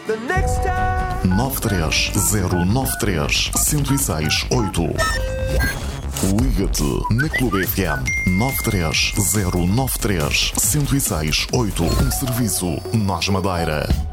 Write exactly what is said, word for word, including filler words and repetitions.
the next time. nove três zero nove três, um zero seis oito. Liga-te na Clube F M nove três zero nove três, um zero seis oito. Um serviço Nós Madeira.